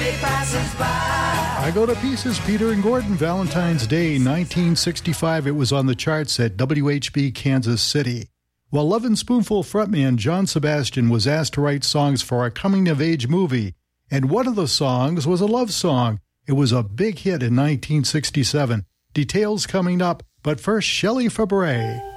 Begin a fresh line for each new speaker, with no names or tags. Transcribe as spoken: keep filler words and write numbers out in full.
day passes by.
I Go to Pieces, Peter and Gordon, Valentine's Day, nineteen sixty-five. It was on the charts at W H B Kansas City. While Lovin' Spoonful frontman John Sebastian was asked to write songs for a coming-of-age movie, and one of the songs was a love song. It was a big hit in nineteen sixty-seven. Details coming up, but first, Shelley Fabares.